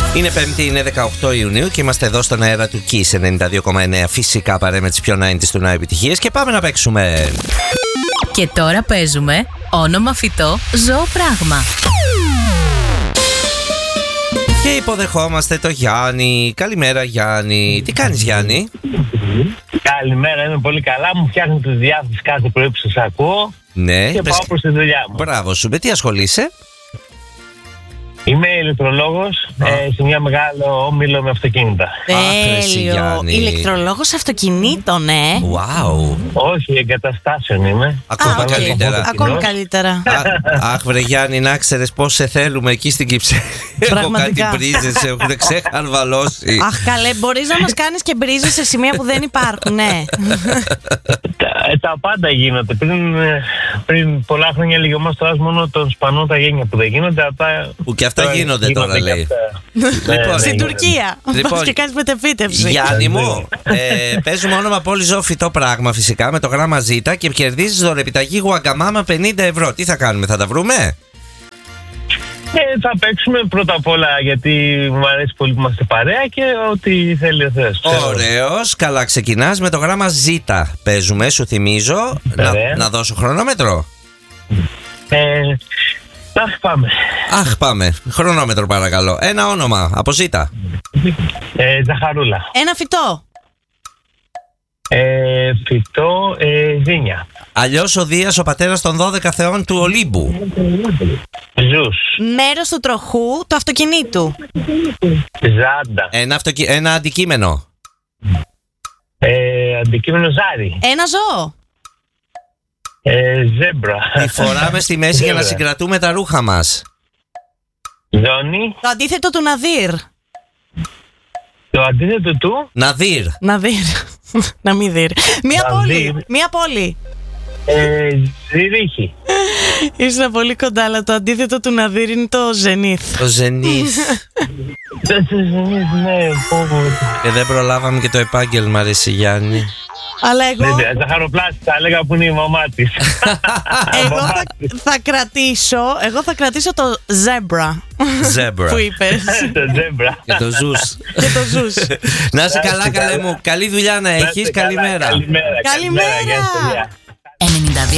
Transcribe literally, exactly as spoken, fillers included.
Είναι Πέμπτη, είναι δεκαοκτώ Ιουνίου και είμαστε εδώ στον αέρα του Kiss ενενήντα δύο κόμμα εννέα. Φυσικά παρέ με τις πιο ενενήντα του να επιτυχίες και πάμε να παίξουμε. Και τώρα παίζουμε όνομα φυτό, ζώο, πράγμα. Και υποδεχόμαστε το Γιάννη. Καλημέρα Γιάννη. Τι κάνεις Γιάννη? Καλημέρα, είμαι πολύ καλά. Μου φτιάχνει τις διάθεσεις κάθε πρωί που σας ακούω. Ναι. Και πάω προς τη δουλειά μου. Μπράβο σου. Με τι ασχολείσαι? Είμαι ηλεκτρολόγος ε, σε μια μεγάλο όμιλο με αυτοκίνητα. Τέλειο. Ηλεκτρολόγος αυτοκινήτων, ε. Wow. Όχι, εγκαταστάσεων είμαι. Ακόμα Α, okay. καλύτερα. Ακόμη καλύτερα. Α, αχ βρε Γιάννη, να ξέρεις πως σε θέλουμε εκεί στην Κυψέλη. Έχω κάτι μπρίζες, έχουν ξεχαρβαλώσει. Αχ καλέ, μπορείς να μας κάνεις και μπρίζες σε σημεία που δεν υπάρχουν, ναι. τα, τα πάντα γίνονται. Πριν, πριν πολλά χρόνια λιγομάς τώρα μόνο των Σπανών τα γένια που δεν γίνονται. Τα, που και αυτά γίνονται, γίνονται τώρα λέει. Λοιπόν, στην Τουρκία. Λοιπόν, και κάνεις μετεπίτευση. Γιάννη μου, ε, παίζουμε όνομα πόλη, ζώο, φυτό, πράγμα φυσικά με το γράμμα Ζ και κερδίζεις δωρεπιταγή Γουαγκαμάμα πενήντα ευρώ. Τι θα κάνουμε, θα τα βρούμε? Ε, θα παίξουμε πρώτα απ' όλα γιατί μου αρέσει πολύ που είμαστε παρέα και ό,τι θέλει ο Θεός. Ωραίος, καλά ξεκινάς με το γράμμα Ζ. Παίζουμε, σου θυμίζω. Να, να δώσω χρονόμετρο. Ε, αχ, πάμε. Αχ, πάμε. Χρονόμετρο παρακαλώ. Ένα όνομα από Ζ. Ε, Ζαχαρούλα. Ένα φυτό. Ε, φυτό, ε, Ζήνια. Αλλιώς ο Δίας, ο πατέρας των δώδεκα θεών του Ολύμπου. Ζούς. Μέρος του τροχού του αυτοκινήτου. Ζάντα. Ένα, αυτοκι... Ένα αντικείμενο. Ε, αντικείμενο ζάρι. Ένα ζώο. Ε, ζέμπρα. Τη φοράμε στη μέση για να συγκρατούμε τα ρούχα μας. Ζώνη. Το αντίθετο του Ναδύρ. Το αντίθετο του Ναδύρ. Ναδύρ. Να μην δει. Μία πόλη. Μία πόλη. Ε, Ζηρίχη. Ήσουν πολύ κοντά, αλλά το αντίθετο του Ναδύρ είναι το Ζενίθ. Το Ζενίθ. Το Ζενίθ, ναι, πω. Και δεν προλάβαμε και το επάγγελμα, ρε Γιάννη. Αλλά εγώ. Δεν Ζαχαροπλάστη, θα έλεγα που είναι η μαμά της. Εγώ θα, θα κρατήσω. Εγώ θα κρατήσω το ζέμπρα. Ζέμπρα. Που είπες. Το ζέμπρα. Και το ζους. Και το ζους. Να είσαι καλά, καλέ μου. Καλή δουλειά να έχεις. Καλημέρα. Καλημέρα. Καλημέρα. Καλημέρα. ενενήντα δύο